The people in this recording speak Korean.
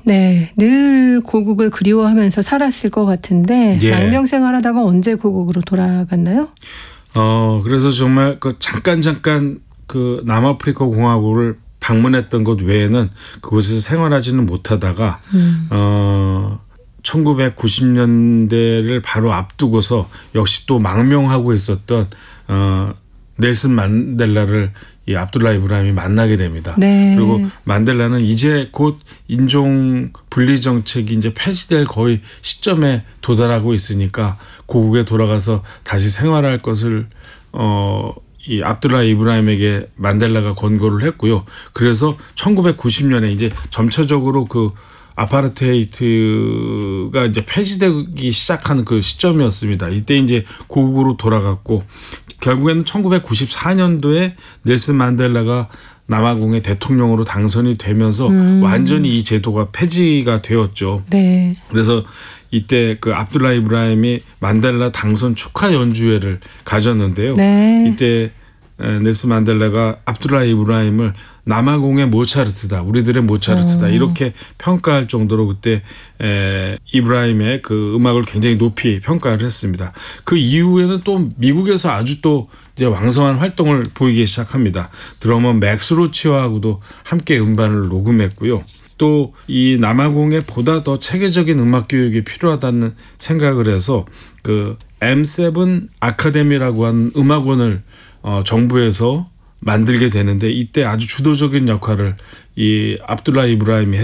네, 늘 고국을 그리워하면서 살았을 것 같은데 예. 망명 생활하다가 언제 고국으로 돌아갔나요? 그래서 정말 그 잠깐 그 남아프리카 공화국을 방문했던 것 외에는 그곳에서 생활하지는 못하다가 1990년대를 바로 앞두고서 역시 또 망명하고 있었던 넬슨 만델라를 이 압둘라 이브라힘이 만나게 됩니다. 네. 그리고 만델라는 이제 곧 인종 분리 정책이 이제 폐지될 거의 시점에 도달하고 있으니까 고국에 돌아가서 다시 생활할 것을 이 압둘라 이브라힘에게 만델라가 권고를 했고요. 그래서 1990년에 이제 점차적으로 그 아파르테이트가 이제 폐지되기 시작하는 그 시점이었습니다. 이때 이제 고국으로 돌아갔고 결국에는 1994년도에 넬슨 만델라가 남아공의 대통령으로 당선이 되면서 완전히 이 제도가 폐지가 되었죠. 네. 그래서 이때 그 압둘라 이브라힘이 만델라 당선 축하 연주회를 가졌는데요. 네. 이때 넬슨 만델라가 압둘라 이브라힘을 남아공의 모차르트다, 우리들의 모차르트다 이렇게 평가할 정도로 그때 이브라힘의 그 음악을 굉장히 높이 평가를 했습니다. 그 이후에는 또 미국에서 아주 또 이제 왕성한 활동을 보이기 시작합니다. 드러머 맥스 로치와하고도 함께 음반을 녹음했고요. 또 이 남아공에 보다 더 체계적인 음악 교육이 필요하다는 생각을 해서 그 M7 아카데미라고 하는 음악원을 정부에서 만들게 되는데 이때 아주 주도적인 역할을 이 압둘라 이브라힘이